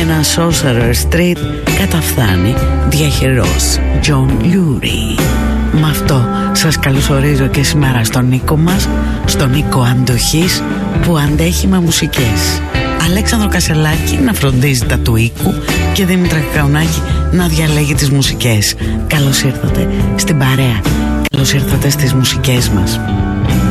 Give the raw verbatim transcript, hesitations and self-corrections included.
ένα Sorcerer Street καταφθάνει διαχειρός John Lurie. Με αυτό σας καλωσορίζω και σήμερα στον Νίκο μας, στον Νίκο Αντοχής, που αντέχει με μουσικές. Αλέξανδρο Κασελάκη να φροντίζει τα του οίκου και Δήμητρα Κακαουνάκη να διαλέγει τις μουσικές. Καλώς ήρθατε στην παρέα, καλώς ήρθατε στις μουσικές μας.